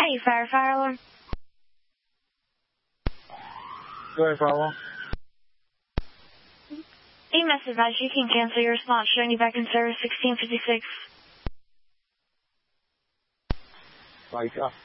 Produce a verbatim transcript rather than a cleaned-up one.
Hi, fire, fire alarm. Go ahead, fire alarm. E M S advised you can cancel your response showing you back in service sixteen fifty-six. Like, uh,